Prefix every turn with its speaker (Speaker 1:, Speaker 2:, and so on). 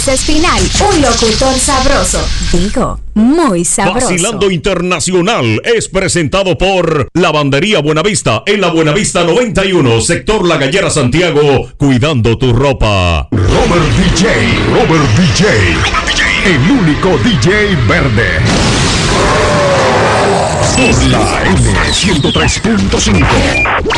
Speaker 1: Espinal, un locutor sabroso. Digo, muy sabroso.
Speaker 2: Vacilando Internacional es presentado por Lavandería Buenavista en la Buenavista 91, sector La Gallera, Santiago, cuidando tu ropa.
Speaker 3: Robert DJ, el único DJ verde. Por la N103.5.